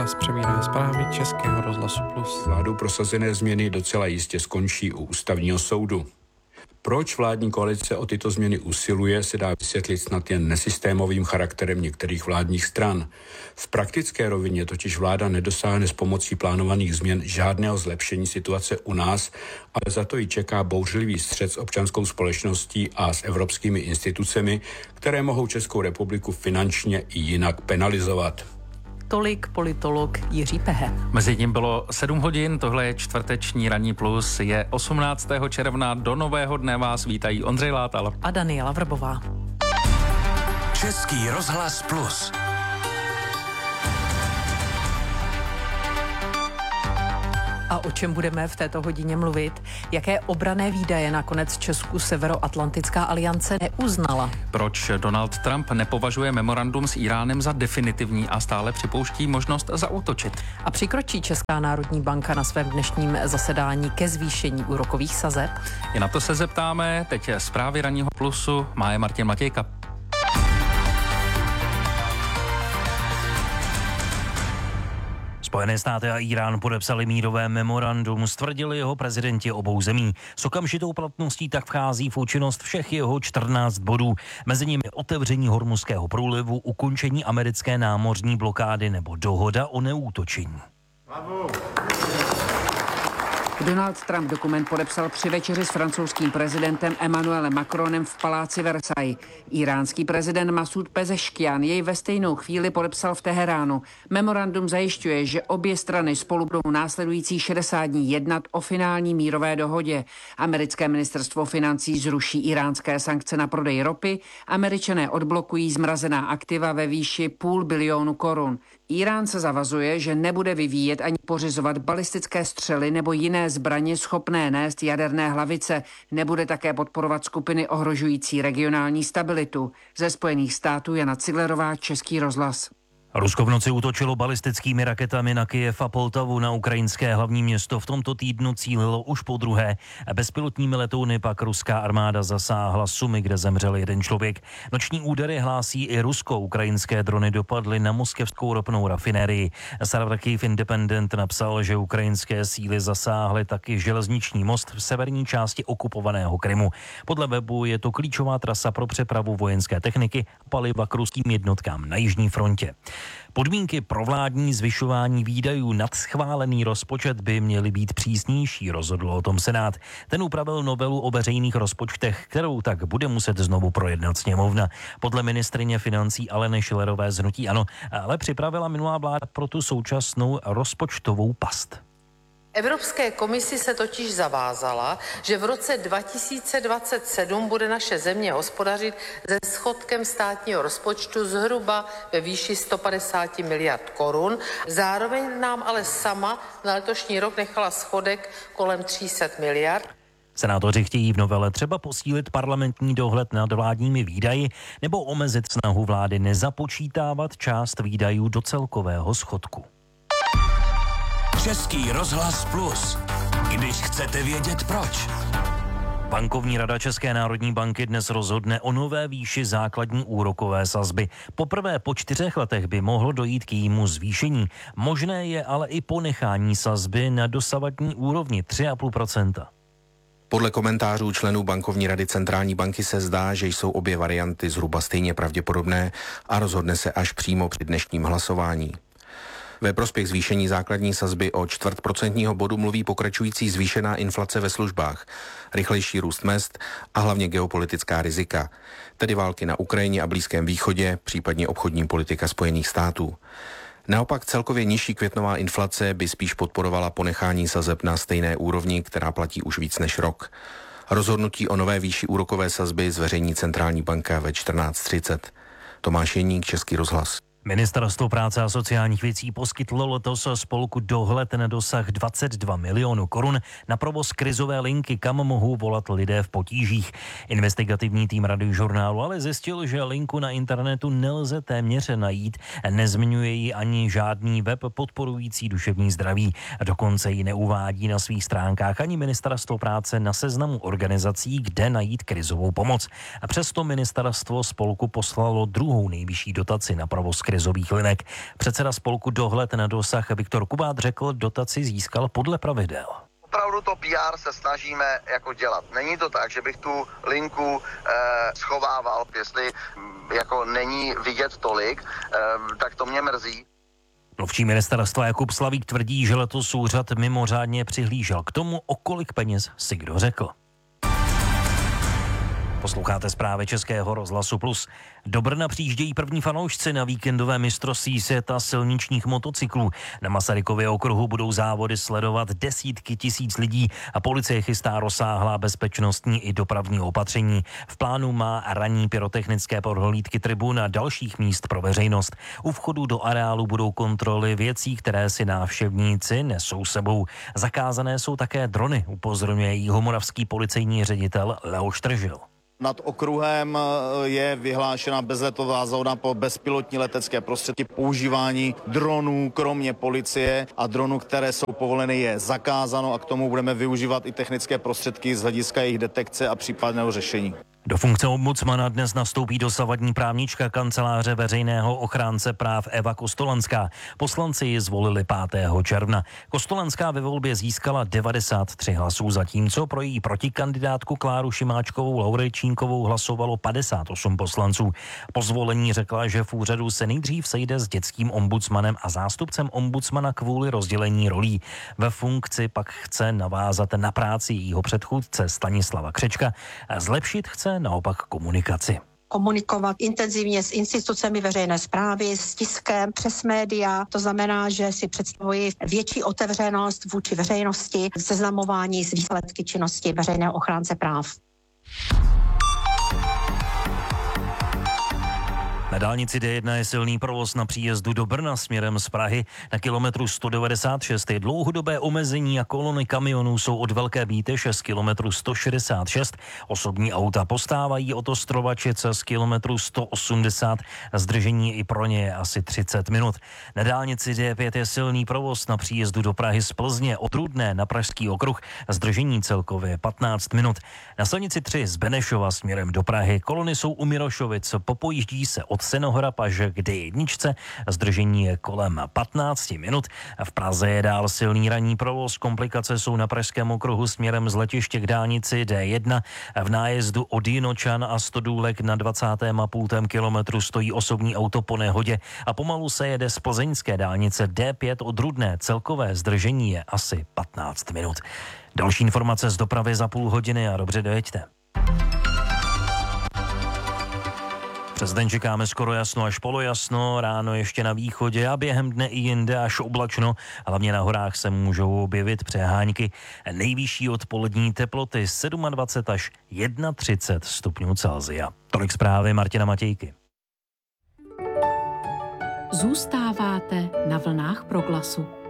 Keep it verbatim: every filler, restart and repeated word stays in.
Vás přebírá zprávy Českého rozhlasu Plus. Vládou prosazené změny docela jistě skončí u ústavního soudu. Proč vládní koalice o tyto změny usiluje, se dá vysvětlit snad jen nesystémovým charakterem některých vládních stran. V praktické rovině totiž vláda nedosáhne s pomocí plánovaných změn žádného zlepšení situace u nás, ale za to ji čeká bouřlivý střet s občanskou společností a s evropskými institucemi, které mohou Českou republiku finančně i jinak penalizovat. Tolik politolog Jiří Pehe. Mezi tím bylo sedm hodin, tohle je čtvrteční ranní plus, je osmnáctého června, do nového dne vás vítají Ondřej Látal a Daniela Vrbová. Český rozhlas Plus. A o čem budeme v této hodině mluvit? Jaké obranné výdaje nakonec Česku Severoatlantická aliance neuznala? Proč Donald Trump nepovažuje memorandum s Íránem za definitivní a stále připouští možnost zaútočit? A přikročí Česká národní banka na svém dnešním zasedání ke zvýšení úrokových sazeb? I na to se zeptáme, teď zprávy ranního plusu, má je Martin Matějka. Spojené státy a Irán podepsali mírové memorandum, stvrdili jeho prezidenti obou zemí. S okamžitou platností tak vchází v účinnost všech jeho čtrnáct bodů. Mezi nimi otevření Hormuzského průlivu, ukončení americké námořní blokády nebo dohoda o neútočení. Bravo. Donald Trump dokument podepsal při večeři s francouzským prezidentem Emmanuelem Macronem v paláci Versailles. Iránský prezident Masud Pezeškian jej ve stejnou chvíli podepsal v Teheránu. Memorandum zajišťuje, že obě strany spolu budou následující šedesát dní jednat o finální mírové dohodě. Americké ministerstvo financí zruší iránské sankce na prodej ropy, Američané odblokují zmrazená aktiva ve výši půl bilionu korun. Irán se zavazuje, že nebude vyvíjet ani pořizovat balistické střely nebo jiné zbraně schopné nést jaderné hlavice. Nebude také podporovat skupiny ohrožující regionální stabilitu. Ze Spojených států Jana Ciglerová, Český rozhlas. Rusko v noci útočilo balistickými raketami na Kyjev a Poltavu, na ukrajinské hlavní město. V tomto týdnu cílilo už po druhé. Bezpilotními letouny pak ruská armáda zasáhla Sumy, kde zemřel jeden člověk. Noční údery hlásí i Rusko. Ukrajinské drony dopadly na moskevskou ropnou rafinérii. Server Kyiv Independent napsal, že ukrajinské síly zasáhly taky železniční most v severní části okupovaného Krymu. Podle webu je to klíčová trasa pro přepravu vojenské techniky a paliva k ruským jednotkám na jižní frontě. Podmínky pro vládní zvyšování výdajů nad schválený rozpočet by měly být přísnější, rozhodl o tom Senát. Ten upravil novelu o veřejných rozpočtech, kterou tak bude muset znovu projednat sněmovna. Podle ministryně financí Aleny Schillerové z hnutí ANO ale připravila minulá vláda pro tu současnou rozpočtovou past. Evropské komisi se totiž zavázala, že v roce dva tisíce dvacet sedm bude naše země hospodařit se schodkem státního rozpočtu zhruba ve výši sto padesát miliard korun. Zároveň nám ale sama na letošní rok nechala schodek kolem tři sta miliard. Senátoři chtějí v novele třeba posílit parlamentní dohled nad vládními výdaji nebo omezit snahu vlády nezapočítávat část výdajů do celkového schodku. Český rozhlas Plus. Když chcete vědět proč. Bankovní rada České národní banky dnes rozhodne o nové výši základní úrokové sazby. Poprvé po čtyřech letech by mohlo dojít k jejímu zvýšení. Možné je ale i ponechání sazby na dosavadní úrovni tři a půl procenta. Podle komentářů členů bankovní rady centrální banky se zdá, že jsou obě varianty zhruba stejně pravděpodobné a rozhodne se až přímo při dnešním hlasování. Ve prospěch zvýšení základní sazby o čtvrt procentního bodu mluví pokračující zvýšená inflace ve službách, rychlejší růst mezd a hlavně geopolitická rizika, tedy války na Ukrajině a Blízkém východě, případně obchodní politika Spojených států. Naopak celkově nižší květnová inflace by spíš podporovala ponechání sazeb na stejné úrovni, která platí už víc než rok. Rozhodnutí o nové výši úrokové sazby zveřejní centrální banka ve čtrnáct třicet. Tomáš Jeník, Český rozhlas. Ministerstvo práce a sociálních věcí poskytlo letos spolku dohled na dosah dvacet dva milionů korun na provoz krizové linky, kam mohou volat lidé v potížích. Investigativní tým Radiožurnálu ale zjistil, že linku na internetu nelze téměř najít. Nezmiňuje ji ani žádný web podporující duševní zdraví. Dokonce ji neuvádí na svých stránkách ani Ministerstvo práce na seznamu organizací, kde najít krizovou pomoc. A přesto ministerstvo spolku poslalo druhou nejvyšší dotaci na provoz krizové krizových linek. Předseda spolku Dohled na dosah Viktor Kubát řekl, dotaci získal podle pravidel. Opravdu to P R se snažíme jako dělat. Není to tak, že bych tu linku eh, schovával, jestli jako není vidět tolik, eh, tak to mě mrzí. Mluvčí ministerstva Jakub Slavík tvrdí, že letos úřad mimořádně přihlížel k tomu, o kolik peněz si kdo řekl. Posloucháte zprávy Českého rozhlasu Plus. Do Brna přijíždějí první fanoušci na víkendové mistrovství světa silničních motocyklů. Na Masarykově okruhu budou závody sledovat desítky tisíc lidí a policie chystá rozsáhlá bezpečnostní i dopravní opatření. V plánu má ranní pyrotechnické prohlídky tribun a dalších míst pro veřejnost. U vchodu do areálu budou kontroly věcí, které si návštěvníci nesou sebou. Zakázané jsou také drony, upozorňuje jihomoravský policejní ředitel Leoš Tržil. Nad okruhem je vyhlášena bezletová zóna pro bezpilotní letecké prostředky. Používání dronů, kromě policie a dronů, které jsou povoleny, je zakázáno a k tomu budeme využívat i technické prostředky z hlediska jejich detekce a případného řešení. Do funkce ombudsmana dnes nastoupí dosavadní právnička kanceláře veřejného ochránce práv Eva Kostolanská. Poslanci ji zvolili pátého června. Kostolanská ve volbě získala devadesát tři hlasů, zatímco pro její protikandidátku Kláru Šimáčkovou Laurečínkovou hlasovalo padesát osm poslanců. Po zvolení řekla, že v úřadu se nejdřív sejde s dětským ombudsmanem a zástupcem ombudsmana kvůli rozdělení rolí. Ve funkci pak chce navázat na práci jejího předchůdce Stanislava Křečka a zlepšit chce naopak komunikaci. Komunikovat intenzivně s institucemi veřejné správy, s tiskem, přes média. To znamená, že si představuji větší otevřenost vůči veřejnosti, seznamování s výsledky činnosti veřejného ochránce práv. Na dálnici D jedna je silný provoz na příjezdu do Brna směrem z Prahy. Na kilometru sto devadesát šest je dlouhodobé omezení a kolony kamionů jsou od Velké Bíteše z kilometru sto šedesát šest. Osobní auta postávají od Ostrovačice z kilometru sto osmdesát. Zdržení i pro ně je asi třicet minut. Na dálnici D pět je silný provoz na příjezdu do Prahy z Plzně od Rudné na Pražský okruh. Zdržení celkově patnáct minut. Na silnici tři z Benešova směrem do Prahy kolony jsou u Mirošovic. Popojíždí se od Senohrad až k D jedna. Zdržení je kolem patnáct minut. V Praze je dál silný ranní provoz. Komplikace jsou na Pražském okruhu směrem z letiště k dálnici D jedna. V nájezdu od Jinočan a Stodůlek na dvacátém a půl kilometru stojí osobní auto po nehodě a pomalu se jede z plzeňské dálnice D pět od Rudné. Celkové zdržení je asi patnáct minut. Další informace z dopravy za půl hodiny a dobře dojeďte. Přes den čekáme skoro jasno až polojasno, ráno ještě na východě a během dne i jinde až oblačno. Hlavně na horách se můžou objevit přehánky. Nejvyšší odpolední teploty dvacet sedm až třicet jedna stupňů Celsia. Tolik zprávy Martina Matějky. Zůstáváte na vlnách Proglasu.